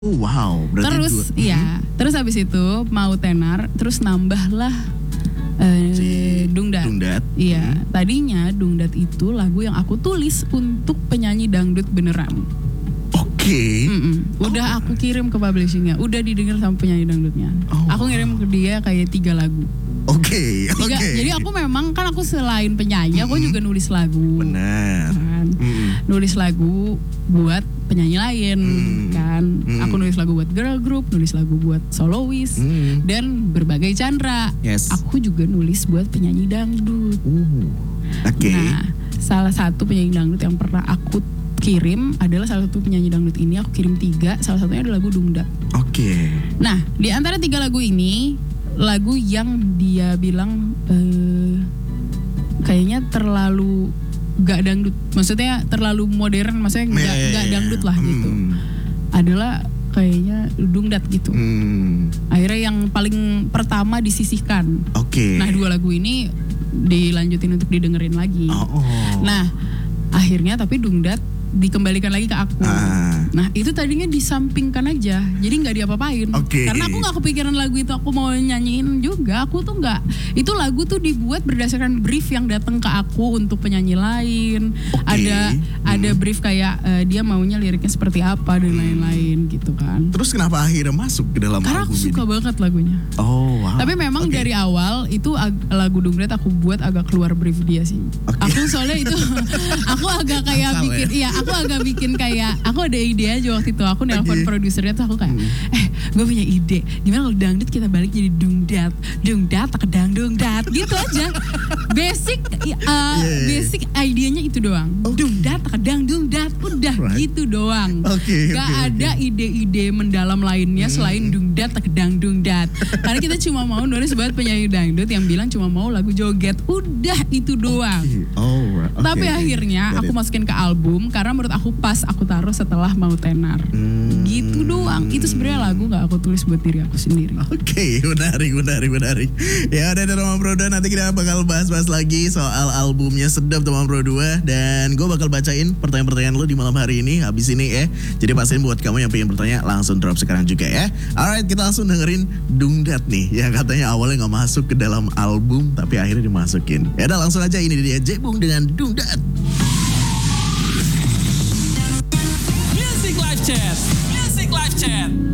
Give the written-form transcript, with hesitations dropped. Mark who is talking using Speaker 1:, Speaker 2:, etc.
Speaker 1: Oh, wow, berarti
Speaker 2: Terus terus habis itu mau tenar, terus nambahlah Dungdat.
Speaker 1: Dungdat.
Speaker 2: Iya, tadinya Dungdat itu lagu yang aku tulis untuk penyanyi dangdut beneran.
Speaker 1: Oke.
Speaker 2: Udah aku kirim ke publishingnya, udah didengar sama penyanyi dangdutnya. Aku ngirim ke dia kayak 3 lagu.
Speaker 1: Oke.
Speaker 2: Jadi aku memang kan aku selain penyanyi, aku juga nulis lagu.
Speaker 1: Benar.
Speaker 2: Kan? Nulis lagu buat penyanyi lain kan. Aku nulis lagu buat girl group, nulis lagu buat soloist dan berbagai genre.
Speaker 1: Yes.
Speaker 2: Aku juga nulis buat penyanyi dangdut.
Speaker 1: Oke.
Speaker 2: Nah, salah satu penyanyi dangdut yang pernah aku kirim adalah salah satu penyanyi dangdut ini. Aku kirim 3, salah satunya adalah lagu Dungdat.
Speaker 1: Oke.
Speaker 2: Nah, di antara 3 lagu ini, lagu yang dia bilang kayaknya terlalu gak dangdut, maksudnya terlalu modern, maksudnya gak dangdut lah gitu, adalah kayaknya Dungdat gitu. Akhirnya yang paling pertama disisihkan.
Speaker 1: Oke.
Speaker 2: Nah, 2 lagu ini dilanjutin untuk didengerin lagi. Nah, akhirnya tapi Dungdat dikembalikan lagi ke aku. Nah, itu tadinya disampingkan aja, jadi nggak diapa-apain. Karena aku nggak kepikiran lagu itu aku mau nyanyiin juga. Aku tuh nggak, itu lagu tuh dibuat berdasarkan brief yang datang ke aku untuk penyanyi lain. Ada brief kayak dia maunya liriknya seperti apa dan lain-lain gitu kan.
Speaker 1: Terus kenapa akhirnya masuk ke dalam
Speaker 2: Karena
Speaker 1: album
Speaker 2: aku suka
Speaker 1: ini?
Speaker 2: banget lagunya.
Speaker 1: Wow.
Speaker 2: Tapi memang dari awal itu lagu Dungdat aku buat agak keluar brief dia sih. Aku soalnya itu aku agak kayak aku agak bikin kayak, aku ada ide aja waktu itu. Aku nelpon produsernya tuh, aku kayak gue punya ide, gimana kalau dangdut kita balik jadi Dungdat, Dungdat takedang Dungdat gitu aja. Basic idenya itu doang. Dungdat takedang Dungdat, udah gitu doang. Gak ada ide-ide mendalam lainnya selain Dungdat takedang Dungdat. Karena kita cuma mau nulis buat penyanyi dangdut yang bilang cuma mau lagu joget, udah itu doang. Tapi akhirnya aku masukin ke album karena menurut aku pas aku taruh setelah mau tenar. Gitu doang. Itu sebenarnya lagu gak aku tulis buat diri aku sendiri.
Speaker 1: Oke, menarik. Ya udah Teman Pro 2, nanti kita bakal bahas-bahas lagi soal albumnya Sedap Teman Pro 2. Dan gue bakal bacain pertanyaan-pertanyaan lo di malam hari ini, habis ini ya. Jadi pastiin buat kamu yang pengen bertanya langsung drop sekarang juga ya. Alright, kita langsung dengerin Dungdat nih, yang katanya awalnya gak masuk ke dalam album tapi akhirnya dimasukin. Ya udah langsung aja, ini dia Jebung dengan Dungdat.
Speaker 3: Music Live Chat.